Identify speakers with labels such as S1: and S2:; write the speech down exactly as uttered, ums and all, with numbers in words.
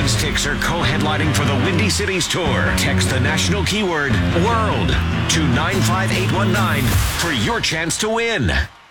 S1: and Styx are co-headlining for the Windy Cities Tour. Text the national keyword WORLD to nine five eight one nine for your chance to win.